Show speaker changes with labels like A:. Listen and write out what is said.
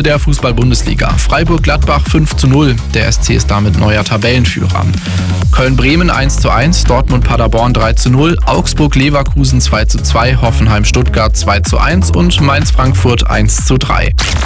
A: der Fußball-Bundesliga. Freiburg-Gladbach 5:0. Der SC ist damit neuer Tabellenführer. Köln-Bremen 1:1, Dortmund-Paderborn 3:0, Augsburg-Leverkusen 2:2, Hoffenheim-Stuttgart 2:1 und Mainz-Frankfurt 1:3.